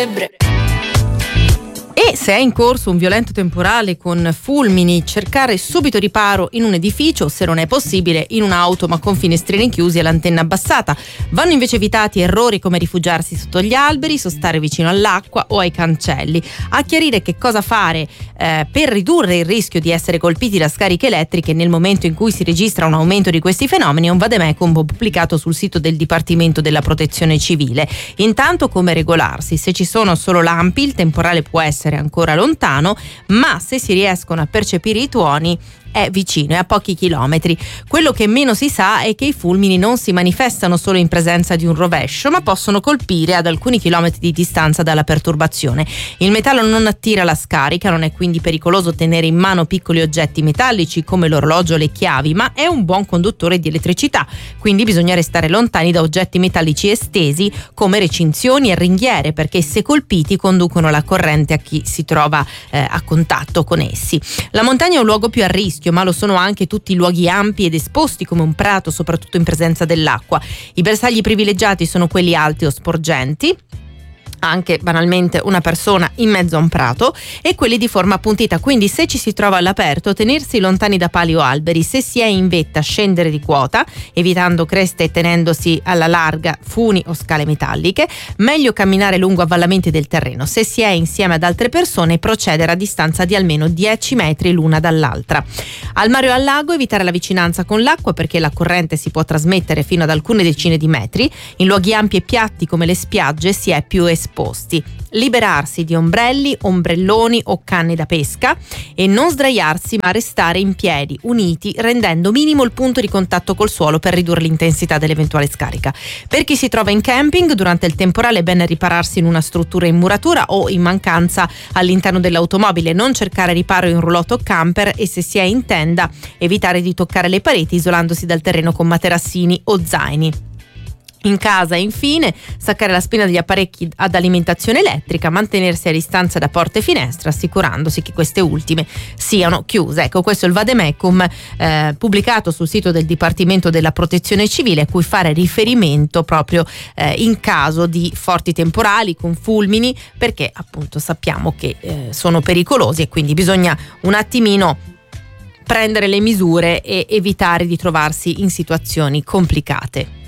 E se è in corso un violento temporale con fulmini, cercare subito riparo in un edificio, se non è possibile in un'auto ma con finestrini chiusi e l'antenna abbassata. Vanno invece evitati errori come rifugiarsi sotto gli alberi, sostare vicino all'acqua o ai cancelli. A chiarire che cosa fare per ridurre il rischio di essere colpiti da scariche elettriche nel momento in cui si registra un aumento di questi fenomeni è un vademecum pubblicato sul sito del Dipartimento della Protezione Civile. Intanto, come regolarsi? Se ci sono solo lampi, il temporale può essere ancora lontano, ma se si riescono a percepire i tuoni è vicino, è a pochi chilometri. Quello che meno si sa è che i fulmini non si manifestano solo in presenza di un rovescio, ma possono colpire ad alcuni chilometri di distanza dalla perturbazione. Il metallo non attira la scarica, non è quindi pericoloso tenere in mano piccoli oggetti metallici come l'orologio o le chiavi, ma è un buon conduttore di elettricità, quindi bisogna restare lontani da oggetti metallici estesi come recinzioni e ringhiere, perché se colpiti conducono la corrente a chi si trova a contatto con essi. La montagna è un luogo più a rischio, ma lo sono anche tutti i luoghi ampi ed esposti come un prato, soprattutto in presenza dell'acqua. I bersagli privilegiati sono quelli alti o sporgenti, anche banalmente una persona in mezzo a un prato, e quelli di forma appuntita, quindi se ci si trova all'aperto tenersi lontani da pali o alberi, se si è in vetta scendere di quota evitando creste e tenendosi alla larga funi o scale metalliche, meglio camminare lungo avvallamenti del terreno, se si è insieme ad altre persone procedere a distanza di almeno 10 metri l'una dall'altra. Al mare o al lago evitare la vicinanza con l'acqua perché la corrente si può trasmettere fino ad alcune decine di metri. In luoghi ampi e piatti come le spiagge si è più esposti. Liberarsi di ombrelli, ombrelloni o canne da pesca e non sdraiarsi ma restare in piedi uniti, rendendo minimo il punto di contatto col suolo per ridurre l'intensità dell'eventuale scarica. Per chi si trova in camping durante il temporale è bene ripararsi in una struttura in muratura o in mancanza all'interno dell'automobile, non cercare riparo in roulotte o camper, e se si è in tenda evitare di toccare le pareti isolandosi dal terreno con materassini o zaini. In casa, infine, staccare la spina degli apparecchi ad alimentazione elettrica, mantenersi a distanza da porte e finestre, assicurandosi che queste ultime siano chiuse. Ecco, questo è il vademecum pubblicato sul sito del Dipartimento della Protezione Civile, a cui fare riferimento proprio in caso di forti temporali con fulmini, perché appunto sappiamo che sono pericolosi e quindi bisogna un attimino prendere le misure e evitare di trovarsi in situazioni complicate.